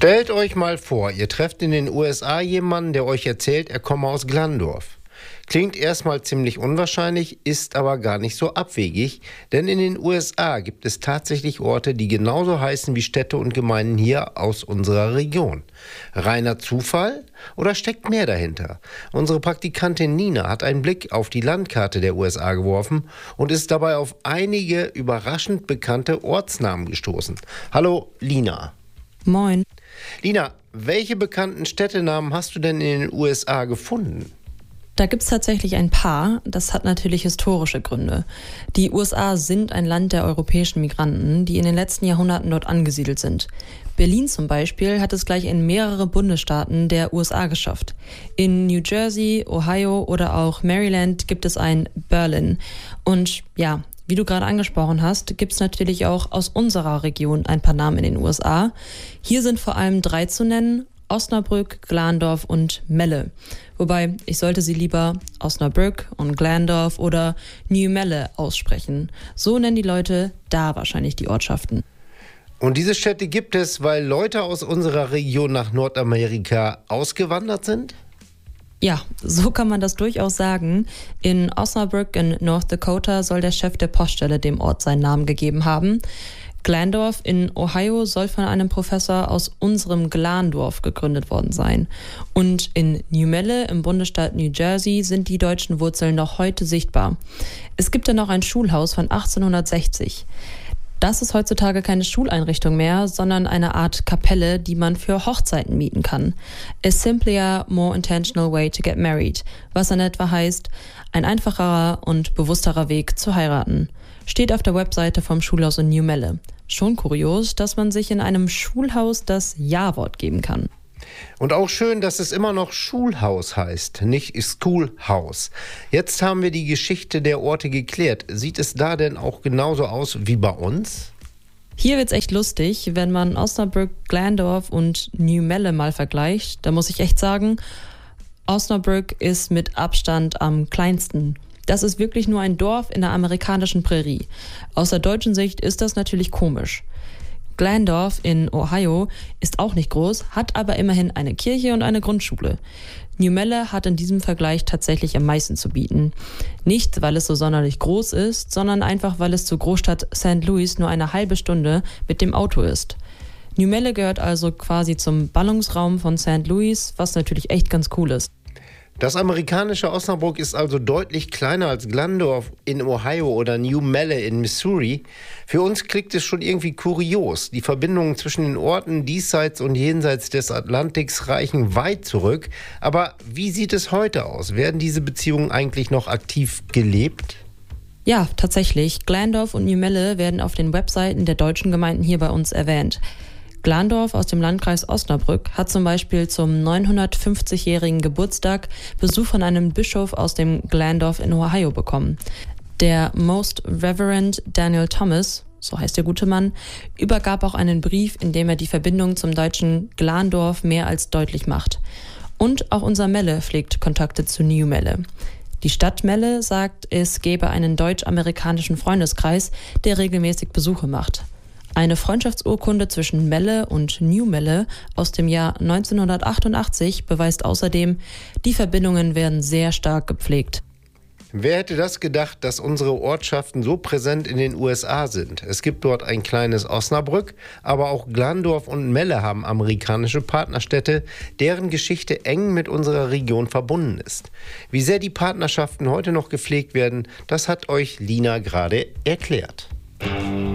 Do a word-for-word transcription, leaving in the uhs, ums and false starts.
Stellt euch mal vor, ihr trefft in den U S A jemanden, der euch erzählt, er komme aus Glandorf. Klingt erstmal ziemlich unwahrscheinlich, ist aber gar nicht so abwegig, denn in den U S A gibt es tatsächlich Orte, die genauso heißen wie Städte und Gemeinden hier aus unserer Region. Reiner Zufall oder steckt mehr dahinter? Unsere Praktikantin Nina hat einen Blick auf die Landkarte der U S A geworfen und ist dabei auf einige überraschend bekannte Ortsnamen gestoßen. Hallo Lina. Moin. Lina, welche bekannten Städtenamen hast du denn in den U S A gefunden? Da gibt es tatsächlich ein paar. Das hat natürlich historische Gründe. Die U S A sind ein Land der europäischen Migranten, die in den letzten Jahrhunderten dort angesiedelt sind. Berlin zum Beispiel hat es gleich in mehrere Bundesstaaten der U S A geschafft. In New Jersey, Ohio oder auch Maryland gibt es ein Berlin. Und ja, wie du gerade angesprochen hast, gibt es natürlich auch aus unserer Region ein paar Namen in den U S A. Hier sind vor allem drei zu nennen: Osnabrück, Glandorf und Melle. Wobei, ich sollte sie lieber Osnabrück und Glandorf oder New Melle aussprechen. So nennen die Leute da wahrscheinlich die Ortschaften. Und diese Städte gibt es, weil Leute aus unserer Region nach Nordamerika ausgewandert sind? Ja, so kann man das durchaus sagen. In Osnabrück in North Dakota soll der Chef der Poststelle dem Ort seinen Namen gegeben haben. Glandorf in Ohio soll von einem Professor aus unserem Glandorf gegründet worden sein. Und in New Melle im Bundesstaat New Jersey sind die deutschen Wurzeln noch heute sichtbar. Es gibt da noch ein Schulhaus von achtzehnhundertsechzig. Das ist heutzutage keine Schuleinrichtung mehr, sondern eine Art Kapelle, die man für Hochzeiten mieten kann. A simpler, more intentional way to get married, was in etwa heißt, ein einfacherer und bewussterer Weg zu heiraten. Steht auf der Webseite vom Schulhaus in New Melle. Schon kurios, dass man sich in einem Schulhaus das Ja-Wort geben kann. Und auch schön, dass es immer noch Schulhaus heißt, nicht Schoolhouse. Jetzt haben wir die Geschichte der Orte geklärt. Sieht es da denn auch genauso aus wie bei uns? Hier wird's echt lustig, wenn man Osnabrück, Glandorf und New Melle mal vergleicht. Da muss ich echt sagen, Osnabrück ist mit Abstand am kleinsten. Das ist wirklich nur ein Dorf in der amerikanischen Prärie. Aus der deutschen Sicht ist das natürlich komisch. Glandorf in Ohio ist auch nicht groß, hat aber immerhin eine Kirche und eine Grundschule. New Melle hat in diesem Vergleich tatsächlich am meisten zu bieten. Nicht, weil es so sonderlich groß ist, sondern einfach, weil es zur Großstadt Sankt Louis nur eine halbe Stunde mit dem Auto ist. New Melle gehört also quasi zum Ballungsraum von Sankt Louis, was natürlich echt ganz cool ist. Das amerikanische Osnabrück ist also deutlich kleiner als Glandorf in Ohio oder New Melle in Missouri. Für uns klingt es schon irgendwie kurios. Die Verbindungen zwischen den Orten diesseits und jenseits des Atlantiks reichen weit zurück. Aber wie sieht es heute aus? Werden diese Beziehungen eigentlich noch aktiv gelebt? Ja, tatsächlich. Glandorf und New Melle werden auf den Webseiten der deutschen Gemeinden hier bei uns erwähnt. Glandorf aus dem Landkreis Osnabrück hat zum Beispiel zum neunhundertfünfzigjährigen Geburtstag Besuch von einem Bischof aus dem Glandorf in Ohio bekommen. Der Most Reverend Daniel Thomas, so heißt der gute Mann, übergab auch einen Brief, in dem er die Verbindung zum deutschen Glandorf mehr als deutlich macht. Und auch unser Melle pflegt Kontakte zu New Melle. Die Stadt Melle sagt, es gebe einen deutsch-amerikanischen Freundeskreis, der regelmäßig Besuche macht. Eine Freundschaftsurkunde zwischen Melle und New Melle aus dem Jahr neunzehnhundertachtundachtzig beweist außerdem, die Verbindungen werden sehr stark gepflegt. Wer hätte das gedacht, dass unsere Ortschaften so präsent in den U S A sind? Es gibt dort ein kleines Osnabrück, aber auch Glandorf und Melle haben amerikanische Partnerstädte, deren Geschichte eng mit unserer Region verbunden ist. Wie sehr die Partnerschaften heute noch gepflegt werden, das hat euch Lina gerade erklärt.